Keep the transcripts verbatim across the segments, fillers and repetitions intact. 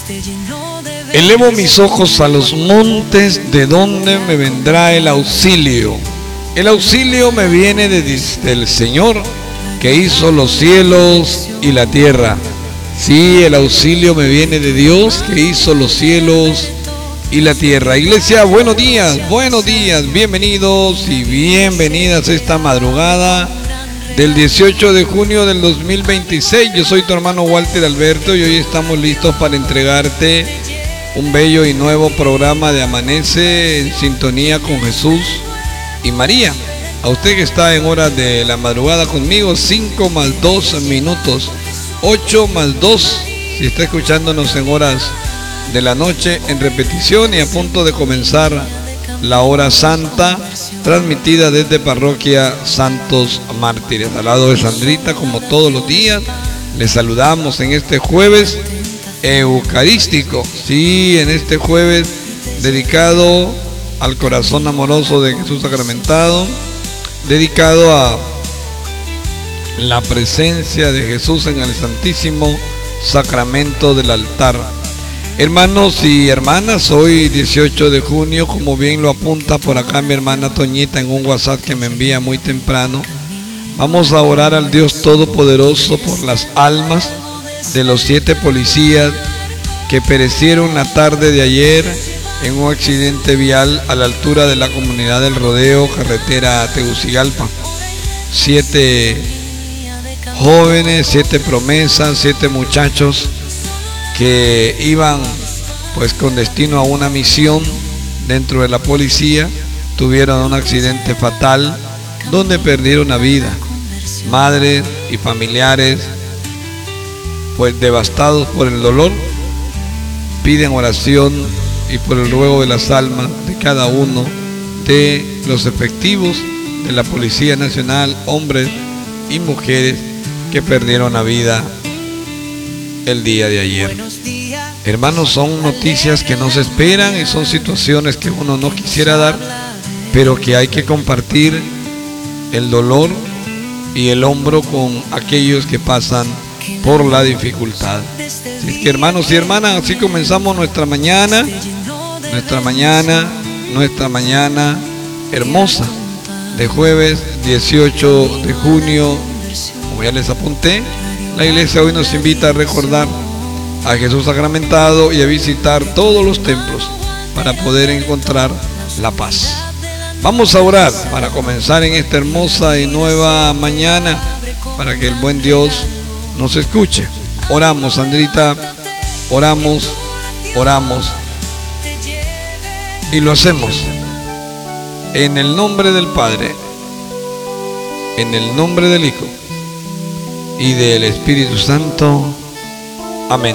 Elevo mis ojos a los montes, ¿de donde me vendrá el auxilio? El auxilio me viene desde el Señor, que hizo los cielos y la tierra. Sí, el auxilio me viene de Dios, que hizo los cielos y la tierra. Iglesia, buenos días, buenos días, bienvenidos y bienvenidas a esta madrugada del dieciocho de junio del dos mil veintiséis. Yo soy tu hermano Walter Alberto y hoy estamos listos para entregarte un bello y nuevo programa de Amanece en sintonía con Jesús y María. A usted que está en horas de la madrugada conmigo, cinco más dos minutos, ocho más dos, si está escuchándonos en horas de la noche en repetición y a punto de comenzar la hora santa, transmitida desde Parroquia Santos Mártires. Al lado de Sandrita, como todos los días, les saludamos en este jueves eucarístico. Sí, en este jueves dedicado al corazón amoroso de Jesús sacramentado, dedicado a la presencia de Jesús en el Santísimo Sacramento del altar. Hermanos y hermanas, hoy dieciocho de junio, como bien lo apunta por acá mi hermana Toñita en un WhatsApp que me envía muy temprano, vamos a orar al Dios Todopoderoso por las almas de los siete policías que perecieron la tarde de ayer en un accidente vial a la altura de la comunidad del Rodeo, carretera Tegucigalpa. Siete jóvenes, siete promesas, siete muchachos que iban pues con destino a una misión dentro de la policía, tuvieron un accidente fatal donde perdieron la vida. Madres y familiares pues devastados por el dolor piden oración y por el ruego de las almas de cada uno de los efectivos de la Policía Nacional, hombres y mujeres que perdieron la vida el día de ayer. Hermanos, son noticias que no se esperan y son situaciones que uno no quisiera dar, pero que hay que compartir el dolor y el hombro con aquellos que pasan por la dificultad. Así es que, hermanos y hermanas, así comenzamos nuestra mañana, nuestra mañana, nuestra mañana hermosa de jueves dieciocho de junio. Como ya les apunté, la iglesia hoy nos invita a recordar a Jesús sacramentado y a visitar todos los templos para poder encontrar la paz. Vamos a orar para comenzar en esta hermosa y nueva mañana, para que el buen Dios nos escuche. Oramos, Sandrita, oramos, oramos y lo hacemos en el nombre del Padre, en el nombre del Hijo y del Espíritu Santo. Amén.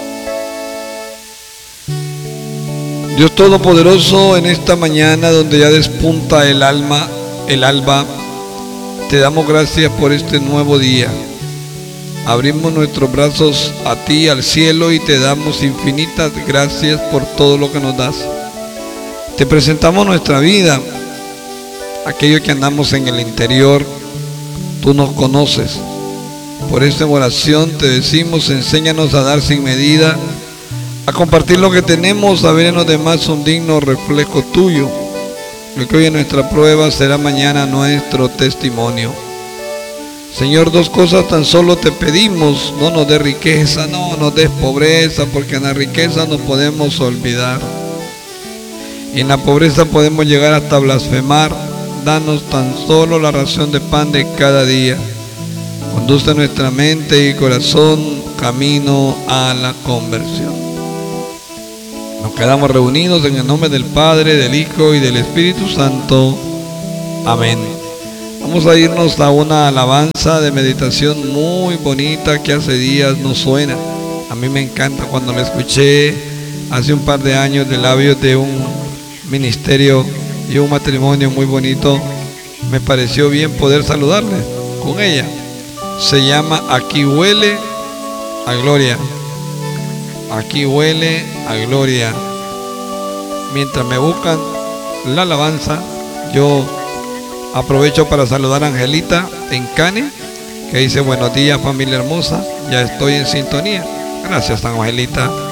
Dios Todopoderoso, en esta mañana donde ya despunta el alma, el alba, te damos gracias por este nuevo día. Abrimos nuestros brazos a ti, al cielo, y te damos infinitas gracias por todo lo que nos das. Te presentamos nuestra vida, aquellos que andamos en el interior, tú nos conoces. Por esta oración te decimos, enséñanos a dar sin medida, a compartir lo que tenemos, a ver en los demás un digno reflejo tuyo. Lo que hoy es nuestra prueba será mañana nuestro testimonio. Señor, dos cosas tan solo te pedimos: no nos des riqueza, no nos des pobreza, porque en la riqueza nos podemos olvidar y en la pobreza podemos llegar hasta blasfemar. Danos tan solo la ración de pan de cada día. Conduce nuestra mente y corazón camino a la conversión. Nos quedamos reunidos en el nombre del Padre, del Hijo y del Espíritu Santo. Amén. Vamos a irnos a una alabanza de meditación muy bonita que hace días nos suena. A mí me encanta cuando la escuché hace un par de años de labios de un ministerio y un matrimonio muy bonito. Me pareció bien poder saludarles con ella. Se llama Aquí huele a gloria. Aquí huele a gloria. Mientras me buscan la alabanza, yo aprovecho para saludar a Angelita en Cane, que dice: buenos días, familia hermosa, ya estoy en sintonía. Gracias, Angelita,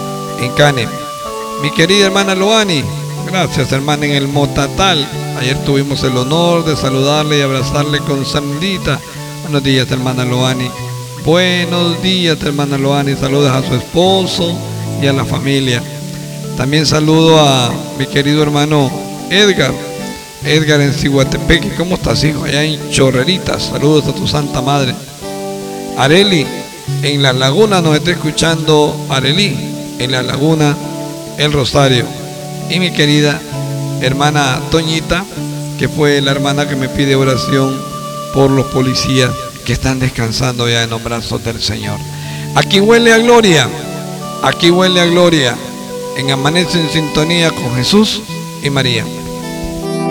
en Cane. Mi querida hermana Loani, gracias hermana en el Motatal. Ayer tuvimos el honor de saludarle y abrazarle con Sandita. Buenos días hermana Loani. Buenos días hermana Loani. Saludos a su esposo y a la familia. También saludo a mi querido hermano Edgar. Edgar en Ciguatepeque. ¿Cómo estás, hijo? Allá en Chorreritas. Saludos a tu santa madre. Areli en La Laguna nos está escuchando. Areli en La Laguna, El Rosario. Y mi querida hermana Toñita, que fue la hermana que me pide oración por los policías que están descansando ya en los brazos del Señor. Aquí huele a gloria. Aquí huele a gloria. En Amanece en Sintonía con Jesús y María.